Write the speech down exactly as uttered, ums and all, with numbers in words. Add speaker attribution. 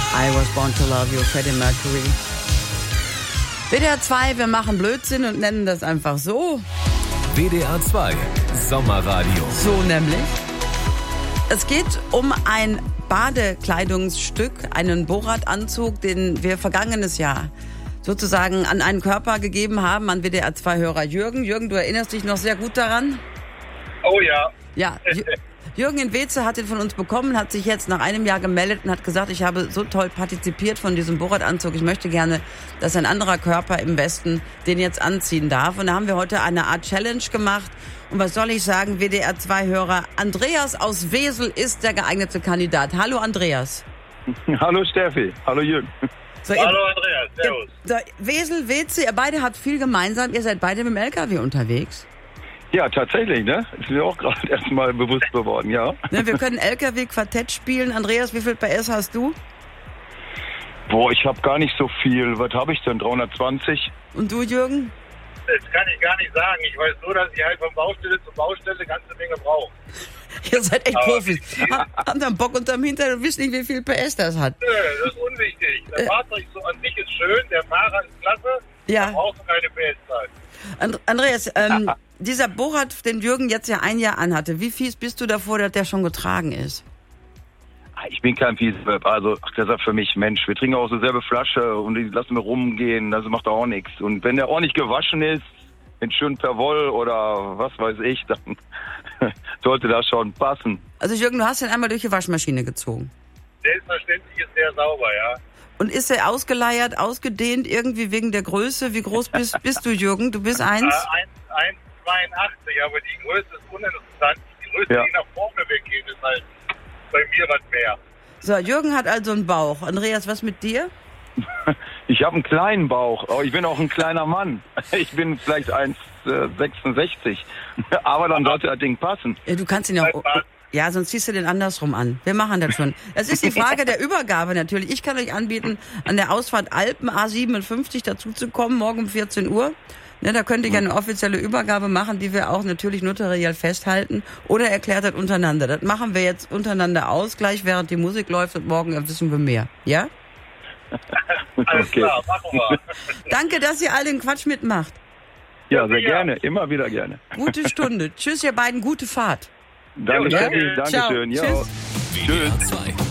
Speaker 1: I Was Born to Love You, Freddie Mercury. W D R zwei, wir machen Blödsinn und nennen das einfach so.
Speaker 2: W D R zwei, Sommerradio.
Speaker 1: So nämlich. Es geht um ein Badekleidungsstück, einen Borat-Anzug, den wir vergangenes Jahr sozusagen an einen Körper gegeben haben, an W D R zwei-Hörer Jürgen. Jürgen, du erinnerst dich noch sehr gut daran?
Speaker 3: Oh ja.
Speaker 1: Ja, Jürgen in Weze hat den von uns bekommen, hat sich jetzt nach einem Jahr gemeldet und hat gesagt, ich habe so toll partizipiert von diesem Borat-Anzug. Ich möchte gerne, dass ein anderer Körper im Westen den jetzt anziehen darf. Und da haben wir heute eine Art Challenge gemacht. Und was soll ich sagen, W D R zwei-Hörer, Andreas aus Wesel ist der geeignete Kandidat. Hallo Andreas.
Speaker 4: Hallo Steffi, hallo Jürgen.
Speaker 3: So, ihr, Hallo Andreas, servus.
Speaker 1: So, Wesel, Weze, ihr beide habt viel gemeinsam. Ihr seid beide mit dem L K W unterwegs.
Speaker 4: Ja, tatsächlich, ne? Ist mir auch gerade erst mal bewusst geworden, ja.
Speaker 1: Ne, wir können L K W-Quartett spielen. Andreas, wie viel P S hast du?
Speaker 4: Boah, ich habe gar nicht so viel. Was habe ich denn? dreihundertzwanzig?
Speaker 1: Und du, Jürgen?
Speaker 3: Das kann ich gar nicht sagen. Ich weiß nur, dass ich halt von Baustelle zu Baustelle eine ganze Menge brauche.
Speaker 1: Ihr seid echt
Speaker 3: Aber
Speaker 1: Profis. Ja. Haben dann Bock unterm Hintern und wisst nicht, wie viel P S das hat.
Speaker 3: Nö, das ist unwichtig. Das
Speaker 1: Äh.
Speaker 3: Fahrzeug so an sich ist schön, der Fahrer ist klasse.
Speaker 1: Ja.
Speaker 3: Da brauchst du keine P S-Zeit.
Speaker 1: And- Andreas, ähm, dieser Borat, den Jürgen jetzt ja ein Jahr anhatte, wie fies bist du davor, dass der schon getragen ist?
Speaker 4: Ich bin kein Fiesweb. Also, ach, das ist für mich, Mensch, wir trinken auch so selbe Flasche und die lassen wir rumgehen. Das macht auch nichts. Und wenn der ordentlich gewaschen ist, in schön Perwoll oder was weiß ich, dann sollte das schon passen.
Speaker 1: Also Jürgen, du hast den einmal durch die Waschmaschine gezogen.
Speaker 3: Selbstverständlich ist der sauber, ja.
Speaker 1: Und ist er ausgeleiert, ausgedehnt, irgendwie wegen der Größe? Wie groß bist, bist du, Jürgen? Du bist eins?
Speaker 3: Äh, eins Komma zweiundachtzig, aber die Größe ist uninteressant. Die Größe,
Speaker 4: Ja.
Speaker 3: die nach vorne weggeht, ist halt bei mir was mehr.
Speaker 1: So, Jürgen hat also einen Bauch. Andreas, was mit dir?
Speaker 4: Ich habe einen kleinen Bauch, aber ich bin auch ein kleiner Mann. Ich bin vielleicht eins Komma sechsundsechzig. Aber dann sollte das Ding passen.
Speaker 1: Ja, du kannst ihn ja auch... Ja, sonst ziehst du den andersrum an. Wir machen das schon. Das ist die Frage der Übergabe natürlich. Ich kann euch anbieten, an der Ausfahrt Alpen A siebenundfünfzig dazu zu kommen, morgen um vierzehn Uhr. Ne, da könnt ihr ja eine offizielle Übergabe machen, die wir auch natürlich notariell festhalten. Oder erklärt das untereinander. Das machen wir jetzt untereinander aus, gleich während die Musik läuft und morgen wissen wir mehr. Ja?
Speaker 3: Alles
Speaker 4: Okay.
Speaker 3: klar, machen wir.
Speaker 1: Danke, dass ihr all den Quatsch mitmacht.
Speaker 4: Ja, sehr
Speaker 3: Ja.
Speaker 4: gerne, immer wieder gerne.
Speaker 1: Gute Stunde. Tschüss, ihr beiden, gute Fahrt.
Speaker 4: Danke,
Speaker 3: Ja.
Speaker 4: Steffi, danke
Speaker 1: Ciao.
Speaker 4: schön. Ja.
Speaker 1: Tschüss.
Speaker 2: W D R zwei.